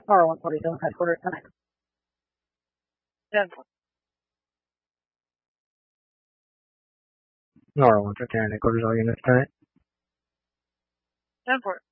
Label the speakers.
Speaker 1: Norwalk Police Headquarters tonight. 10-4.
Speaker 2: Norwalk to 10, headquarters all units tonight.
Speaker 1: 10-4.